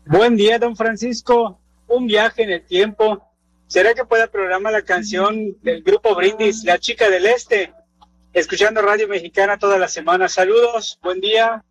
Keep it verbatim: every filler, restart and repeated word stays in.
Buen día, don Francisco. Un viaje en el tiempo. ¿Será que pueda programar la canción del grupo Brindis, La Chica del Este? Escuchando Radio Mexicana toda la semana. Saludos, buen día.